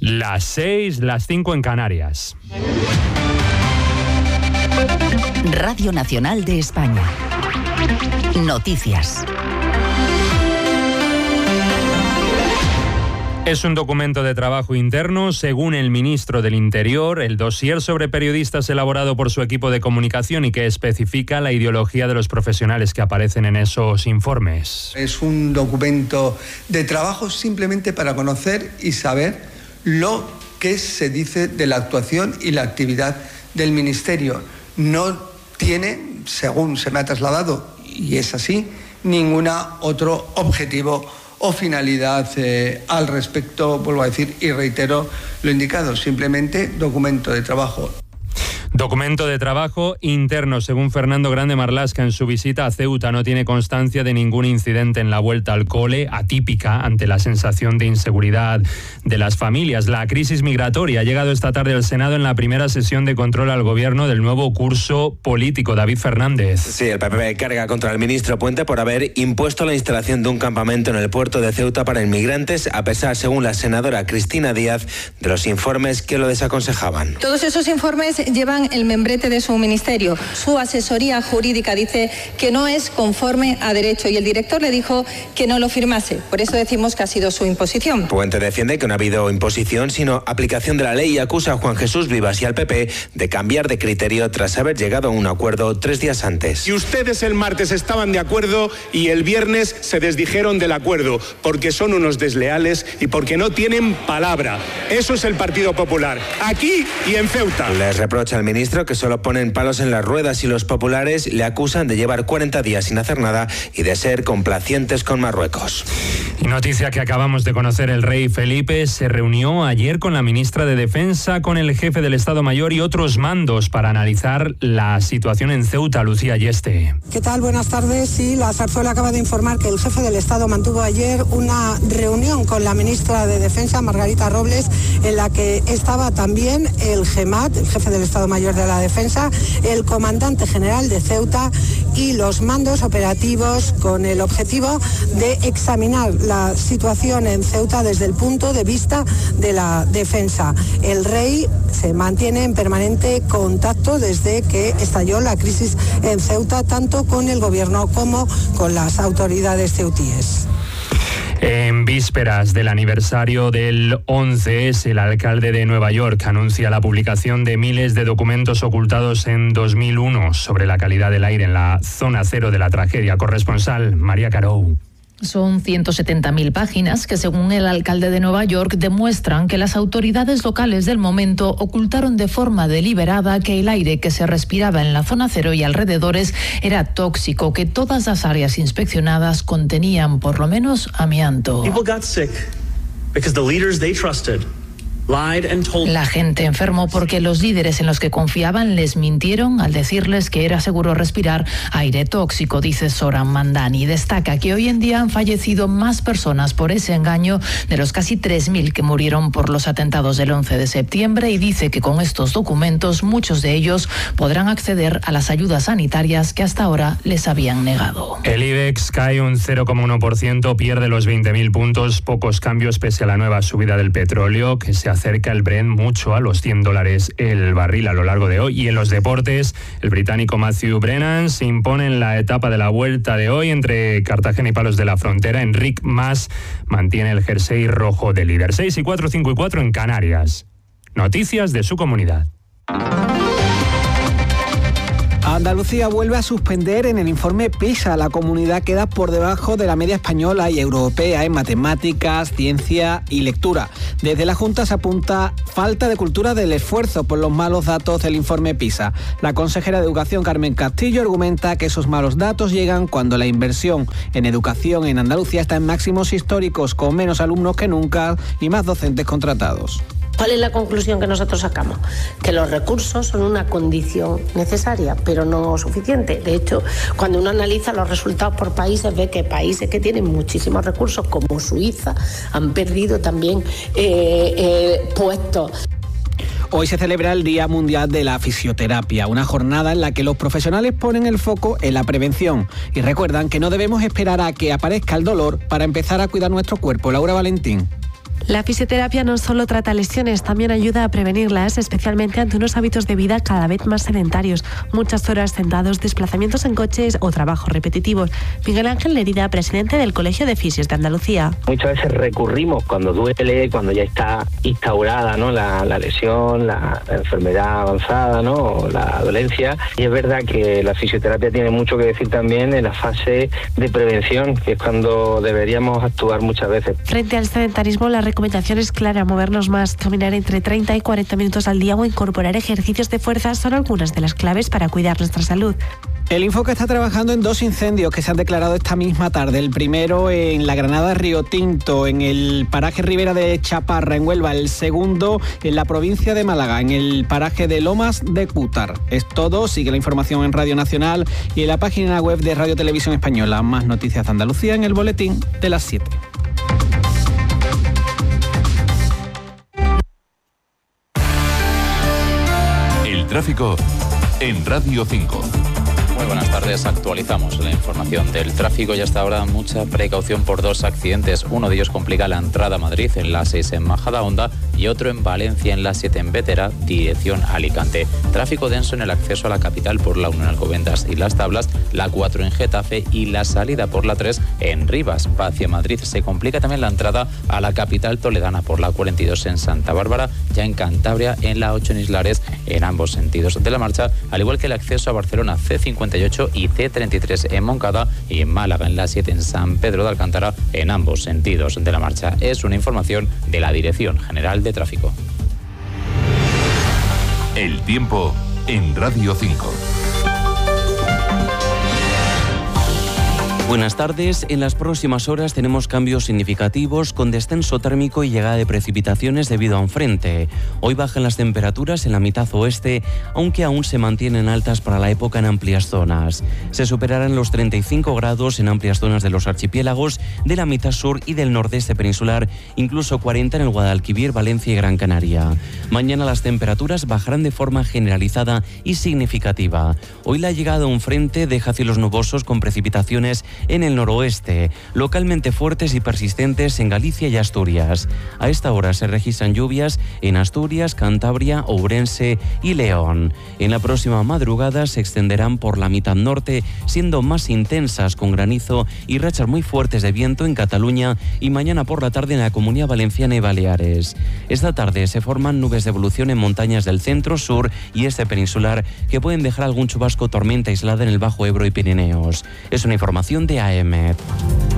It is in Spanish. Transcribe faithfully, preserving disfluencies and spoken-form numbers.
Las seis, las cinco en Canarias. Radio Nacional de España. Noticias. Es un documento de trabajo interno, según el ministro del Interior, el dossier sobre periodistas elaborado por su equipo de comunicación y que especifica la ideología de los profesionales que aparecen en esos informes. Es un documento de trabajo simplemente para conocer y saber lo que se dice de la actuación y la actividad del Ministerio. No tiene, según se me ha trasladado, y es así, ningún otro objetivo o finalidad eh, al respecto, vuelvo a decir y reitero lo indicado, simplemente documento de trabajo. Documento de trabajo interno. Según Fernando Grande Marlaska, en su visita a Ceuta no tiene constancia de ningún incidente en la vuelta al cole, atípica ante la sensación de inseguridad de las familias. La crisis migratoria ha llegado esta tarde al Senado en la primera sesión de control al gobierno del nuevo curso político. David Fernández. Sí, el P P carga contra el ministro Puente por haber impuesto la instalación de un campamento en el puerto de Ceuta para inmigrantes, a pesar, según la senadora Cristina Díaz, de los informes que lo desaconsejaban. Todos esos informes llevan el membrete de su ministerio. Su asesoría jurídica dice que no es conforme a derecho y el director le dijo que no lo firmase. Por eso decimos que ha sido su imposición. Puente defiende que no ha habido imposición, sino aplicación de la ley y acusa a Juan Jesús Vivas y al P P de cambiar de criterio tras haber llegado a un acuerdo tres días antes. Y ustedes el martes estaban de acuerdo y el viernes se desdijeron del acuerdo porque son unos desleales y porque no tienen palabra. Eso es el Partido Popular, aquí y en Ceuta. Les reprocha al ministro que solo ponen palos en las ruedas y los populares le acusan de llevar cuarenta días sin hacer nada y de ser complacientes con Marruecos. Y noticia que acabamos de conocer, el rey Felipe se reunió ayer con la ministra de Defensa, con el jefe del Estado Mayor y otros mandos para analizar la situación en Ceuta. Lucía Yeste. ¿Qué tal? Buenas tardes. Sí, la Zarzuela acaba de informar que el jefe del Estado mantuvo ayer una reunión con la ministra de Defensa, Margarita Robles, en la que estaba también el GEMAT, el jefe del Estado Mayor de la Defensa, el comandante general de Ceuta y los mandos operativos, con el objetivo de examinar la situación en Ceuta desde el punto de vista de la defensa. El rey se mantiene en permanente contacto desde que estalló la crisis en Ceuta, tanto con el gobierno como con las autoridades ceutíes. En vísperas del aniversario del once ese, el alcalde de Nueva York anuncia la publicación de miles de documentos ocultados en dos mil uno sobre la calidad del aire en la zona cero de la tragedia. Corresponsal María Carou. Son ciento setenta mil páginas que, según el alcalde de Nueva York, demuestran que las autoridades locales del momento ocultaron de forma deliberada que el aire que se respiraba en la zona cero y alrededores era tóxico, que todas las áreas inspeccionadas contenían por lo menos amianto. People got sick because the leaders they trusted La gente enfermó porque los líderes en los que confiaban les mintieron al decirles que era seguro respirar aire tóxico, dice Zoran Mandani. Destaca que hoy en día han fallecido más personas por ese engaño de los casi tres mil que murieron por los atentados del once de septiembre y dice que con estos documentos muchos de ellos podrán acceder a las ayudas sanitarias que hasta ahora les habían negado. El IBEX cae un cero coma uno por ciento, pierde los veinte mil puntos, pocos cambios pese a la nueva subida del petróleo que se acerca el Brent mucho a los cien dólares el barril a lo largo de hoy. Y en los deportes, el británico Matthew Brennan se impone en la etapa de la vuelta de hoy entre Cartagena y Palos de la Frontera. Enric Mas mantiene el jersey rojo de líder. seis y cuatro, cinco y cuatro en Canarias. Noticias de su comunidad. Andalucía vuelve a suspender en el informe PISA. La comunidad queda por debajo de la media española y europea en matemáticas, ciencia y lectura. Desde la Junta se apunta falta de cultura del esfuerzo por los malos datos del informe PISA. La consejera de Educación, Carmen Castillo, argumenta que esos malos datos llegan cuando la inversión en educación en Andalucía está en máximos históricos, con menos alumnos que nunca y más docentes contratados. ¿Cuál es la conclusión que nosotros sacamos? Que los recursos son una condición necesaria, pero no suficiente. De hecho, cuando uno analiza los resultados por países, ve que países que tienen muchísimos recursos, como Suiza, han perdido también eh, eh, puestos. Hoy se celebra el Día Mundial de la Fisioterapia, una jornada en la que los profesionales ponen el foco en la prevención y recuerdan que no debemos esperar a que aparezca el dolor para empezar a cuidar nuestro cuerpo. Laura Valentín. La fisioterapia no solo trata lesiones, también ayuda a prevenirlas, especialmente ante unos hábitos de vida cada vez más sedentarios, muchas horas sentados, desplazamientos en coches o trabajos repetitivos. Miguel Ángel Lerida, presidente del Colegio de Fisios de Andalucía. Muchas veces recurrimos cuando duele, cuando ya está instaurada, ¿no?, la, la lesión, la, la enfermedad avanzada, ¿no?, o la dolencia. Y es verdad que la fisioterapia tiene mucho que decir también en la fase de prevención, que es cuando deberíamos actuar muchas veces. Frente al sedentarismo, la recomendación es clara: movernos más, caminar entre treinta y cuarenta minutos al día o incorporar ejercicios de fuerza son algunas de las claves para cuidar nuestra salud. El Infoca está trabajando en dos incendios que se han declarado esta misma tarde. El primero en la Granada Río Tinto, en el paraje Ribera de Chaparra, en Huelva. El segundo en la provincia de Málaga, en el paraje de Lomas de Cútar. Es todo. Sigue la información en Radio Nacional y en la página web de Radio Televisión Española. Más noticias de Andalucía en el boletín de las siete. El tráfico en Radio cinco. Muy buenas tardes, actualizamos la información del tráfico y hasta ahora mucha precaución por dos accidentes. Uno de ellos complica la entrada a Madrid en la seis en Majadahonda y otro en Valencia en la siete en Bétera, dirección Alicante. Tráfico denso en el acceso a la capital por la uno en Alcobendas y Las Tablas, la cuatro en Getafe y la salida por la tres en Rivas hacia Madrid. Se complica también la entrada a la capital toledana por la cuarenta y dos en Santa Bárbara, ya en Cantabria en la ocho en Islares, en ambos sentidos de la marcha, al igual que el acceso a Barcelona C cincuenta y ocho y C treinta y tres en Moncada y en Málaga en la siete en San Pedro de Alcántara, en ambos sentidos de la marcha. Es una información de la Dirección General de Tráfico. El tiempo en Radio cinco. Buenas tardes. En las próximas horas tenemos cambios significativos con descenso térmico y llegada de precipitaciones debido a un frente. Hoy bajan las temperaturas en la mitad oeste, aunque aún se mantienen altas para la época en amplias zonas. Se superarán los treinta y cinco grados en amplias zonas de los archipiélagos, de la mitad sur y del nordeste peninsular, incluso cuarenta en el Guadalquivir, Valencia y Gran Canaria. Mañana las temperaturas bajarán de forma generalizada y significativa. Hoy la llegada de un frente deja cielos nubosos con precipitaciones en el noroeste, localmente fuertes y persistentes en Galicia y Asturias. A esta hora se registran lluvias en Asturias, Cantabria, Ourense y León. En la próxima madrugada se extenderán por la mitad norte, siendo más intensas con granizo y rachas muy fuertes de viento en Cataluña y mañana por la tarde en la Comunidad Valenciana y Baleares. Esta tarde se forman nubes de evolución en montañas del centro, sur y este peninsular que pueden dejar algún chubasco o tormenta aislada en el Bajo Ebro y Pirineos. Es una información de A E M E T.